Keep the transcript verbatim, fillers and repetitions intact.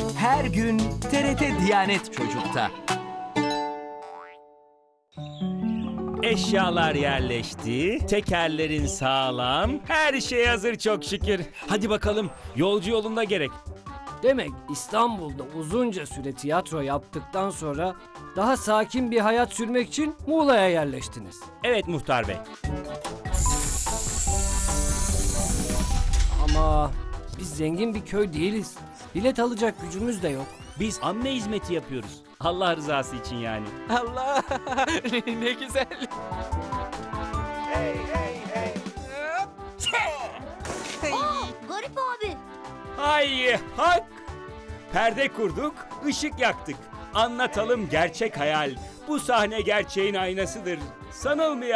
Her gün T R T Diyanet Çocuk'ta. Eşyalar yerleşti, tekerlerin sağlam, her şey hazır çok şükür. Hadi bakalım, yolcu yolunda gerek. Demek İstanbul'da uzunca süre tiyatro yaptıktan sonra daha sakin bir hayat sürmek için Muğla'ya yerleştiniz. Evet muhtar bey. Ama biz zengin bir köy değiliz. Bilet alacak gücümüz de yok. Biz amme hizmeti yapıyoruz. Allah rızası için yani. Allah ne güzel. Garip abi. Hay hak! Perde kurduk, ışık yaktık. Anlatalım gerçek hayal. Bu sahne gerçeğin aynasıdır. Sanılmayan